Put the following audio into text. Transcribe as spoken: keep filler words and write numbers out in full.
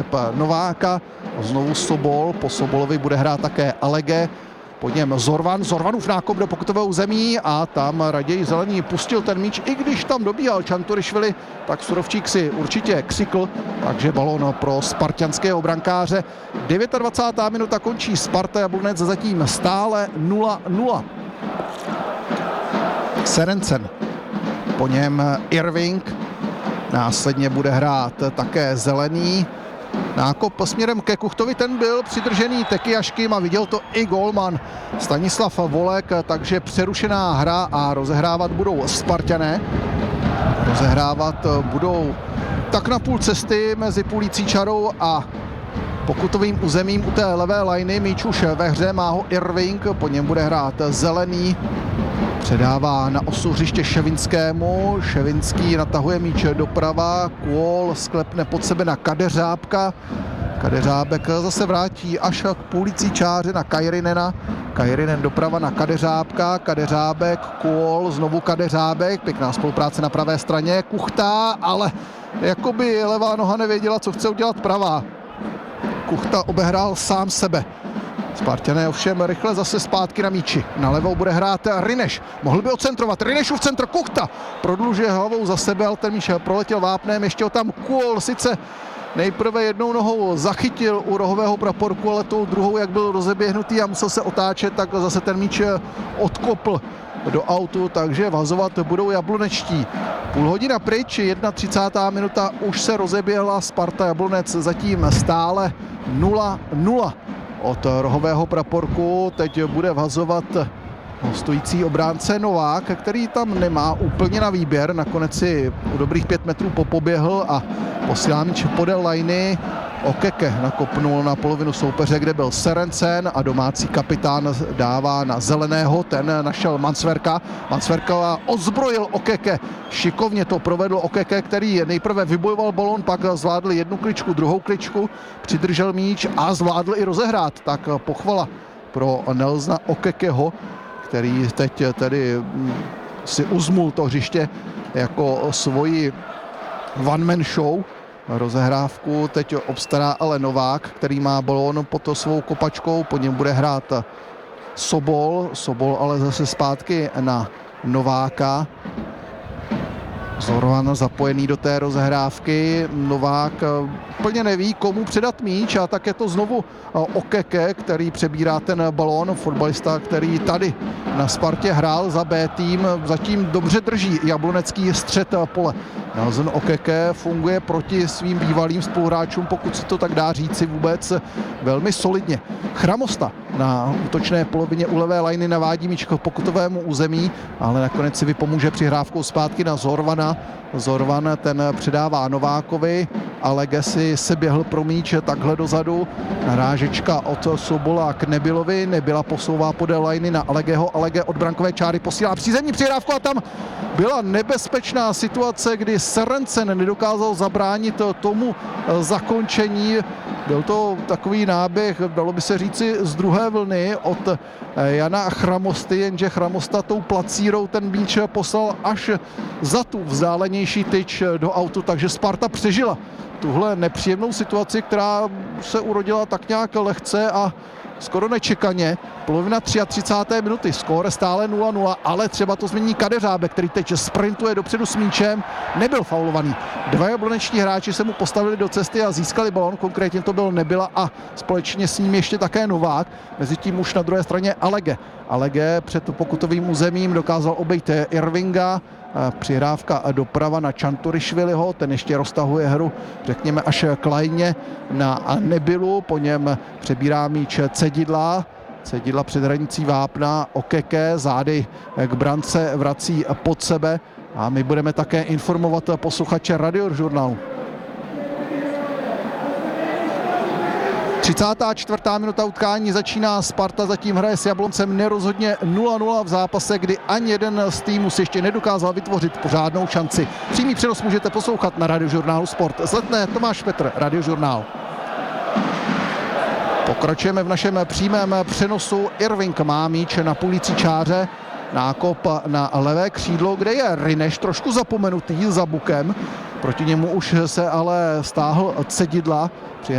Nováka. Znovu Sobol, po Sobolovi bude hrát také Alege. Po něm Zorvan, Zorvanův nákop do pokutového území a tam raději Zelený pustil ten míč, i když tam dobíhal Čanturišvili, tak Surovčík si určitě křikl, takže balón pro spartanského brankáře. dvacátá devátá minuta končí, Sparta Jablonec zatím stále nula nula. Serencen, po něm Irving, následně bude hrát také Zelený. Nákop směrem ke Kuchtovi, ten byl přidržený Tekyjaškým a viděl to i gólman Stanislav Volek, takže přerušená hra a rozehrávat budou Spartané. Rozehrávat budou tak na půl cesty mezi půlící čarou a pokutovým územím u té levé lajny. Míč už ve hře, má ho Irving, po něm bude hrát Zelený. Předává na osu hřiště Ševinskému, Ševinský natahuje míč doprava, Kůl sklepne pod sebe na Kadeřábka. Kadeřábek zase vrátí až k půlící čáře na Kajrinena. Kajrinen doprava na Kadeřábka, Kadeřábek, Kůl, znovu Kadeřábek, pěkná spolupráce na pravé straně, Kuchta, ale jakoby levá noha nevěděla, co chce udělat pravá. Kuchta obehrál sám sebe. Spartané ovšem rychle zase zpátky na míči. Na levou bude hrát Rineš. Mohl by ocentrovat. Rinešův centr, Kuchta prodlužuje hlavou za sebe, ale ten míč proletěl vápnem. Ještě ho tam Kůl sice nejprve jednou nohou zachytil u rohového praporku, ale tou druhou, jak byl rozeběhnutý a musel se otáčet, tak zase ten míč odkopl do autu, takže vazovat budou jablonečtí. Půl hodina pryč, třicátá jedna minuta, už se rozeběhla, Sparta Jablonec zatím stále nula nula. Od rohového praporku teď bude vazovat stojící obránce Novák, který tam nemá úplně na výběr. Nakonec si u dobrých pět metrů popoběhl a posílá míč podél lajny. Okeke nakopnul na polovinu soupeře, kde byl Serencen a domácí kapitán dává na Zeleného, ten našel Mansverka. Mansverka odzbrojil Okeke, šikovně to provedl Okeke, který nejprve vybojoval balon, pak zvládl jednu kličku, druhou kličku, přidržel míč a zvládl i rozehrát. Tak pochvala pro Nelsona Okekeho, který teď tedy si uzmul to hřiště jako svoji one-man show. Rozehrávku teď obstará ale Novák, který má balón pod svou kopačkou, po něm bude hrát Sobol, Sobol ale zase zpátky na Nováka. Zorvan zapojený do té rozehrávky, Novák plně neví, komu předat míč a tak je to znovu Okeke, který přebírá ten balón, fotbalista, který tady na Spartě hrál za B tým, zatím dobře drží jablonecký střed pole. Nelson Okeke funguje proti svým bývalým spoluhráčům, pokud se to tak dá říci, vůbec velmi solidně. Chramosta na útočné polovině u levé lajny navádí míč k pokutovému území, ale nakonec si vypomůže přihrávkou zpátky na Zorvana. Zorvan ten předává Novákovi, ale Gesi se běhl pro míč takhle dozadu. Narážečka od Sobola k Nebilovi, Nebila posouvá podél lajny na Alegeho, Alege od brankové čáry posílá přízemní přihrávku a tam byla nebezpečná situace, kdy Serencen nedokázal zabránit tomu zakončení. Byl to takový náběh, dalo by se říci, z druhé vlny od Jana Chramosty, jenže Chramosta tou placírou ten míč poslal až za tu vzdálenější tyč do autu, takže Sparta přežila tuhle nepříjemnou situaci, která se urodila tak nějak lehce a skoro nečekaně. Polovina třicáté třetí minuty, skóre stále nula nula, ale třeba to změní Kadeřábek, který teď sprintuje dopředu s míčem, nebyl faulovaný. Dva jabloneční hráči se mu postavili do cesty a získali balon, konkrétně to byl Nebila a společně s ním ještě také Novák. Mezitím už na druhé straně Alege. Alege před pokutovým územím dokázal obejít Irvinga, přihrávka doprava na Čanturišviliho, ten ještě roztahuje hru, řekněme až k lajně na Nebilu, po něm přebírá míč Cedidla, Cedidla před hranicí vápna, Okeke zády k brance vrací pod sebe a my budeme také informovat posluchače Radiožurnálu. třicátá čtvrtá minuta utkání začíná, Sparta zatím hraje s Jabloncem nerozhodně nula nula v zápase, kdy ani jeden z týmů si ještě nedokázal vytvořit pořádnou šanci. Přímý přenos můžete poslouchat na Radiožurnálu Sport. Z Letné Tomáš Petr, Radiožurnál. Pokračujeme v našem přímém přenosu. Irving má míč na půlící čáře, nákop na levé křídlo, kde je Rineš trošku zapomenutý za bukem. Proti němu už se ale stáhl Cedidla.